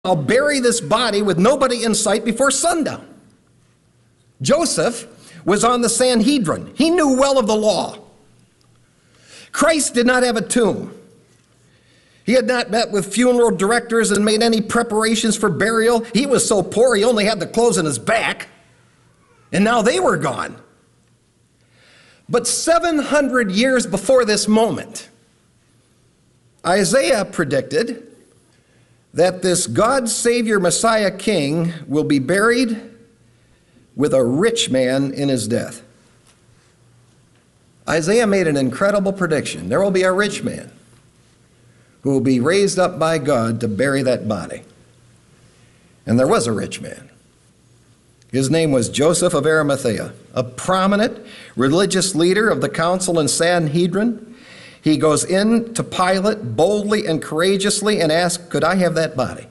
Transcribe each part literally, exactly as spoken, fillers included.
I'll bury this body with nobody in sight before sundown. Joseph was on the Sanhedrin. He knew well of the law. Christ did not have a tomb. He had not met with funeral directors and made any preparations for burial. He was so poor he only had the clothes on his back. And now they were gone. But seven hundred years before this moment, Isaiah predicted that this God, Savior, Messiah, King will be buried with a rich man in his death. Isaiah made an incredible prediction. There will be a rich man who will be raised up by God to bury that body. And there was a rich man. His name was Joseph of Arimathea, a prominent religious leader of the council and Sanhedrin. He goes in to Pilate boldly and courageously and asks, could I have that body?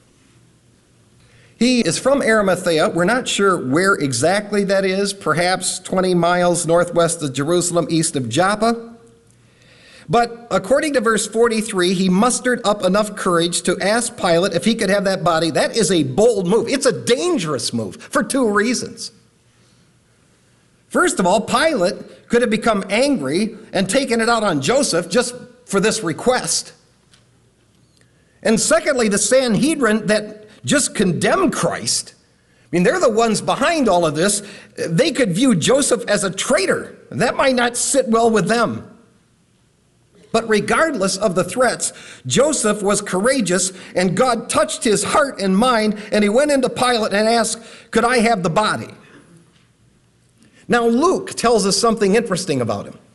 He is from Arimathea. We're not sure where exactly that is, perhaps twenty miles northwest of Jerusalem, east of Joppa. But according to verse forty-three, he mustered up enough courage to ask Pilate if he could have that body. That is a bold move. It's a dangerous move for two reasons. First of all, Pilate could have become angry and taken it out on Joseph just for this request. And secondly, the Sanhedrin that just condemned Christ, I mean, they're the ones behind all of this. They could view Joseph as a traitor. That might not sit well with them. But regardless of the threats, Joseph was courageous, and God touched his heart and mind, and he went into Pilate and asked, could I have the body? Now, Luke tells us something interesting about him.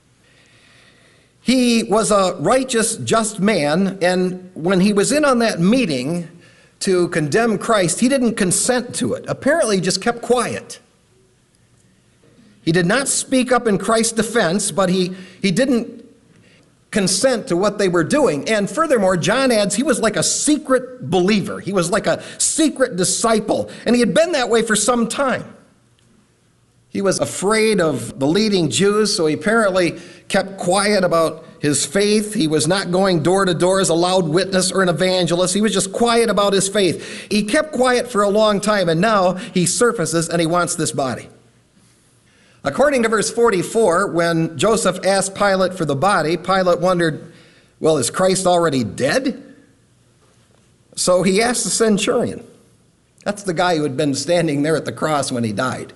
He was a righteous, just man, and when he was in on that meeting to condemn Christ, he didn't consent to it. Apparently, he just kept quiet. He did not speak up in Christ's defense, but he, he didn't consent to what they were doing. And furthermore, John adds he was like a secret believer. He was like a secret disciple, and he had been that way for some time. He was afraid of the leading Jews, so he apparently kept quiet about his faith. He was not going door to door as a loud witness or an evangelist. He was just quiet about his faith. He kept quiet for a long time, and now he surfaces and he wants this body. According to verse forty-four, when Joseph asked Pilate for the body, Pilate wondered, well, is Christ already dead? So he asked the centurion. That's the guy who had been standing there at the cross when he died.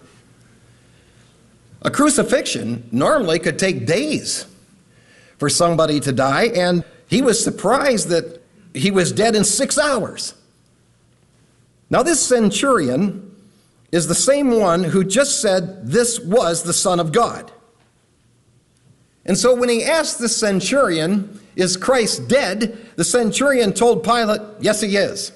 A crucifixion normally could take days for somebody to die, and he was surprised that he was dead in six hours. Now, this centurion is the same one who just said this was the Son of God. And so when he asked the centurion, is Christ dead? The centurion told Pilate, yes, he is.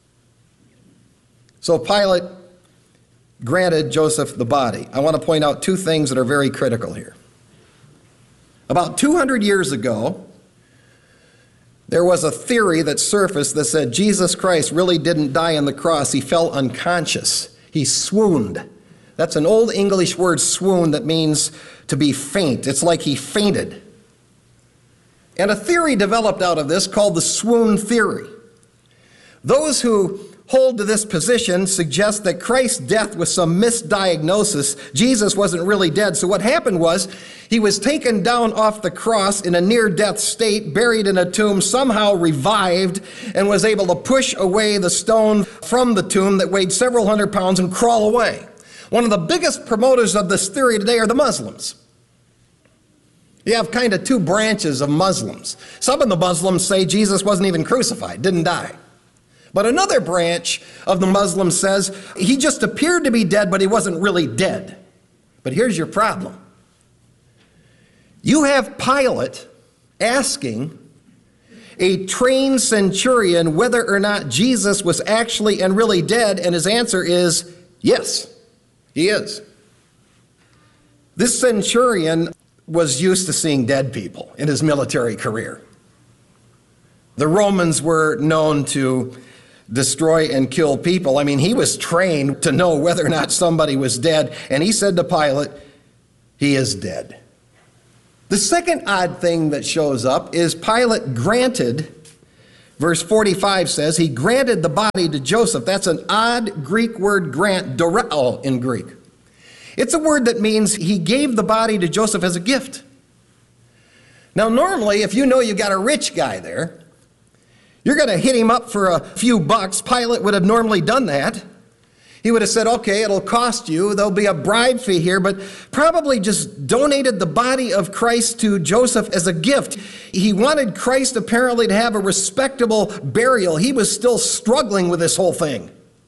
So Pilate granted Joseph the body. I want to point out two things that are very critical here. About two hundred years ago, there was a theory that surfaced that said Jesus Christ really didn't die on the cross. He fell unconscious. He swooned. That's an old English word, swoon, that means to be faint. It's like he fainted. And a theory developed out of this called the swoon theory. Those who hold to this position suggest that Christ's death was some misdiagnosis. Jesus wasn't really dead. So what happened was he was taken down off the cross in a near-death state, buried in a tomb, somehow revived, and was able to push away the stone from the tomb that weighed several hundred pounds and crawl away. One of the biggest promoters of this theory today are the Muslims. You have kind of two branches of Muslims. Some of the Muslims say Jesus wasn't even crucified, didn't die. But another branch of the Muslims says he just appeared to be dead, but he wasn't really dead. But here's your problem. You have Pilate asking a trained centurion whether or not Jesus was actually and really dead, and his answer is yes, he is. This centurion was used to seeing dead people in his military career. The Romans were known to destroy and kill people. I mean, he was trained to know whether or not somebody was dead, and he said to Pilate, he is dead. The second odd thing that shows up is Pilate granted Verse forty-five says, he granted the body to Joseph. That's an odd Greek word, grant, doreo in Greek. It's a word that means he gave the body to Joseph as a gift. Now, normally, if you know you got a rich guy there, you're going to hit him up for a few bucks. Pilate would have normally done that. He would have said, okay, it'll cost you. There'll be a bribe fee here, but probably just donated the body of Christ to Joseph as a gift. He wanted Christ apparently to have a respectable burial. He was still struggling with this whole thing.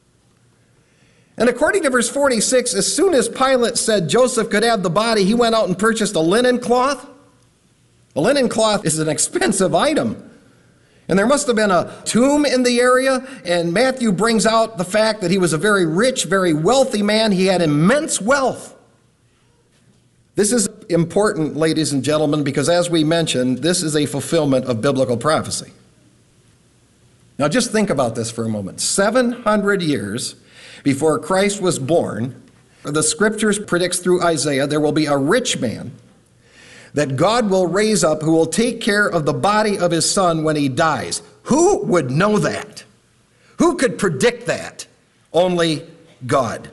And according to verse forty-six, as soon as Pilate said Joseph could have the body, he went out and purchased a linen cloth. A linen cloth is an expensive item. And there must have been a tomb in the area, and Matthew brings out the fact that he was a very rich, very wealthy man. He had immense wealth. This is important, ladies and gentlemen, because as we mentioned, this is a fulfillment of biblical prophecy. Now just think about this for a moment. seven hundred years before Christ was born, the scriptures predicts through Isaiah, there will be a rich man that God will raise up who will take care of the body of his son when he dies. Who would know that? Who could predict that? Only God.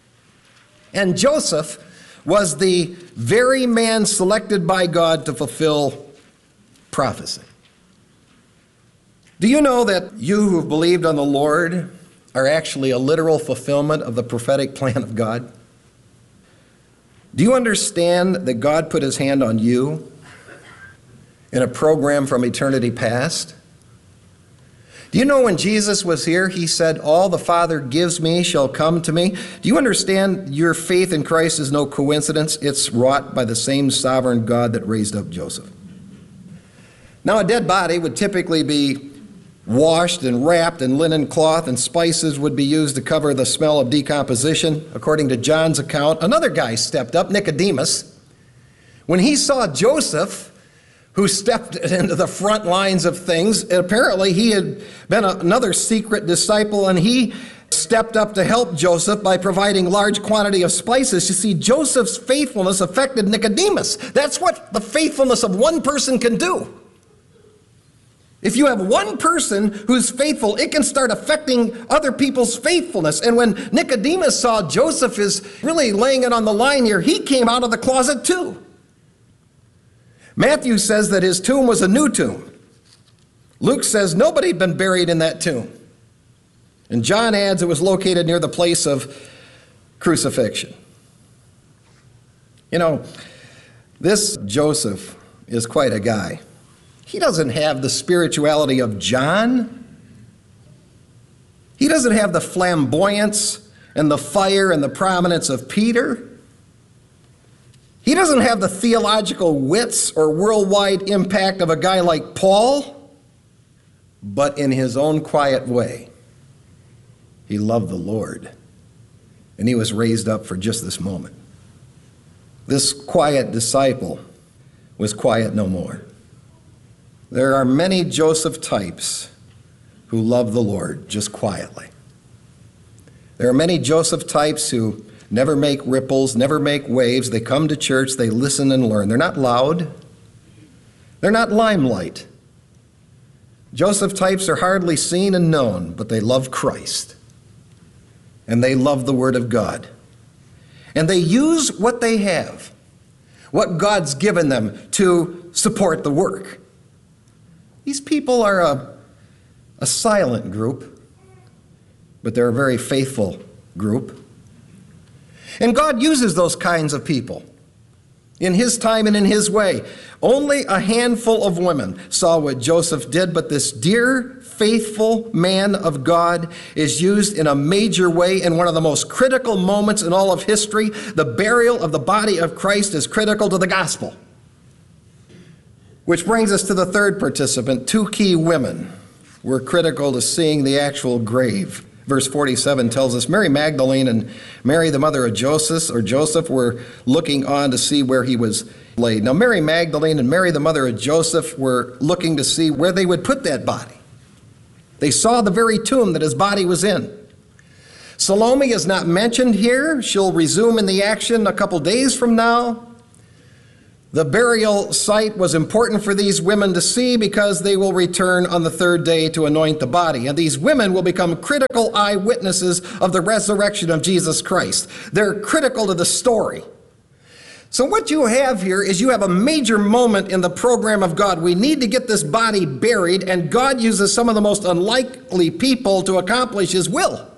And Joseph was the very man selected by God to fulfill prophecy. Do you know that you who have believed on the Lord are actually a literal fulfillment of the prophetic plan of God? Do you understand that God put his hand on you in a program from eternity past? Do you know when Jesus was here, he said, all the Father gives me shall come to me? Do you understand your faith in Christ is no coincidence? It's wrought by the same sovereign God that raised up Joseph. Now, a dead body would typically be washed and wrapped in linen cloth, and spices would be used to cover the smell of decomposition. According to John's account, another guy stepped up, Nicodemus. When he saw Joseph, who stepped into the front lines of things, apparently he had been a, another secret disciple, and he stepped up to help Joseph by providing large quantity of spices. You see, Joseph's faithfulness affected Nicodemus. That's what the faithfulness of one person can do. If you have one person who's faithful, it can start affecting other people's faithfulness. And when Nicodemus saw Joseph is really laying it on the line here, he came out of the closet too. Matthew says that his tomb was a new tomb. Luke says nobody had been buried in that tomb. And John adds it was located near the place of crucifixion. You know, this Joseph is quite a guy. He doesn't have the spirituality of John. He doesn't have the flamboyance and the fire and the prominence of Peter. He doesn't have the theological wits or worldwide impact of a guy like Paul. But in his own quiet way, he loved the Lord. And he was raised up for just this moment. This quiet disciple was quiet no more. There are many Joseph types who love the Lord just quietly. There are many Joseph types who never make ripples, never make waves. They come to church, they listen and learn. They're not loud. They're not limelight. Joseph types are hardly seen and known, but they love Christ. And they love the Word of God. And they use what they have, what God's given them, to support the work. These people are a, a silent group, but they're a very faithful group. And God uses those kinds of people in his time and in his way. Only a handful of women saw what Joseph did, but this dear, faithful man of God is used in a major way in one of the most critical moments in all of history. The burial of the body of Christ is critical to the gospel. Which brings us to the third participant. Two key women were critical to seeing the actual grave. Verse forty-seven tells us Mary Magdalene and Mary, the mother of Joseph, or Joseph, were looking on to see where he was laid. Now, Mary Magdalene and Mary, the mother of Joseph, were looking to see where they would put that body. They saw the very tomb that his body was in. Salome is not mentioned here. She'll resume in the action a couple days from now. The burial site was important for these women to see because they will return on the third day to anoint the body. And these women will become critical eyewitnesses of the resurrection of Jesus Christ. They're critical to the story. So what you have here is you have a major moment in the program of God. We need to get this body buried, and God uses some of the most unlikely people to accomplish his will.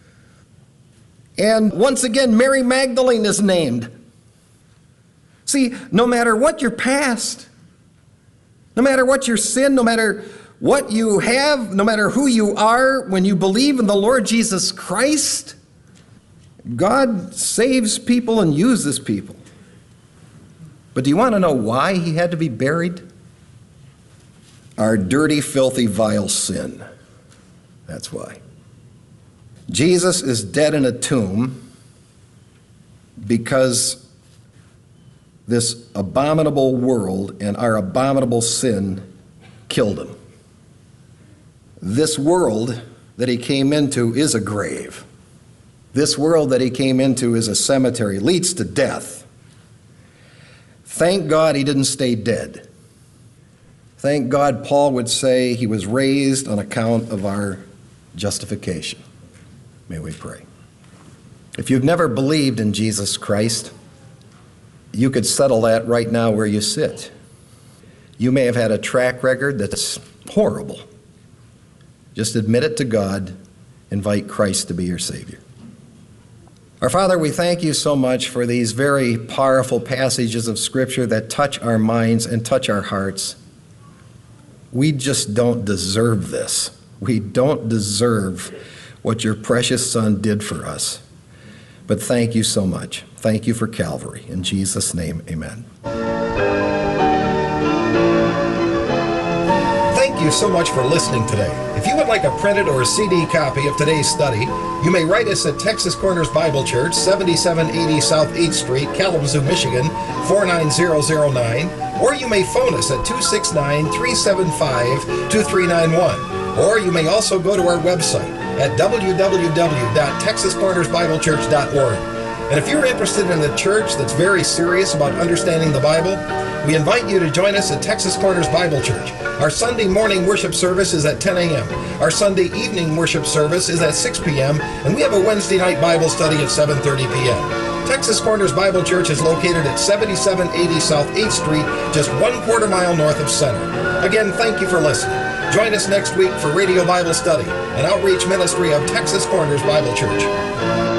And once again, Mary Magdalene is named. See, no matter what your past, no matter what your sin, no matter what you have, no matter who you are, when you believe in the Lord Jesus Christ, God saves people and uses people. But do you want to know why he had to be buried? Our dirty, filthy, vile sin. That's why. Jesus is dead in a tomb because this abominable world and our abominable sin killed him. This world that he came into is a grave. This world that he came into is a cemetery, leads to death. Thank God he didn't stay dead. Thank God Paul would say he was raised on account of our justification. May we pray. If you've never believed in Jesus Christ, you could settle that right now where you sit. You may have had a track record that's horrible. Just admit it to God. Invite Christ to be your Savior. Our Father, we thank you so much for these very powerful passages of Scripture that touch our minds and touch our hearts. We just don't deserve this. We don't deserve what your precious Son did for us. But thank you so much. Thank you for Calvary. In Jesus' name, amen. Thank you so much for listening today. If you would like a printed or a C D copy of today's study, you may write us at Texas Corners Bible Church, seventy-seven eighty South eighth Street, Kalamazoo, Michigan, four nine zero zero nine, or you may phone us at two six nine, three seven five, two three nine one. Or you may also go to our website at w w w dot texas corners bible church dot org. And if you're interested in a church that's very serious about understanding the Bible, we invite you to join us at Texas Corners Bible Church. Our Sunday morning worship service is at ten a.m. Our Sunday evening worship service is at six p.m. And we have a Wednesday night Bible study at seven thirty p.m. Texas Corners Bible Church is located at seventy-seven eighty South eighth Street, just one quarter mile north of Center. Again, thank you for listening. Join us next week for Radio Bible Study, an outreach ministry of Texas Corners Bible Church.